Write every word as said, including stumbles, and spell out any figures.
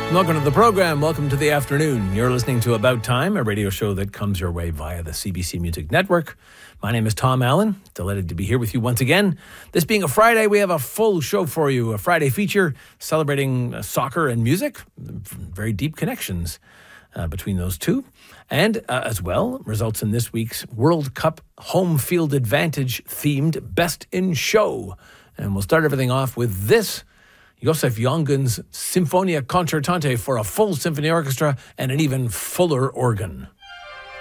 Welcome to the program. Welcome to the afternoon. You're listening to About Time, a radio show that comes your way via the C B C Music Network. My name is Tom Allen. Delighted to be here with you once again. This being a Friday, we have a full show for you. A Friday feature celebrating uh, soccer and music. Very deep connections uh, between those two. And uh, as well, results in this week's World Cup home field advantage themed Best in Show. And we'll start everything off with this. Josef Jongen's Sinfonia Concertante for a full symphony orchestra and an even fuller organ.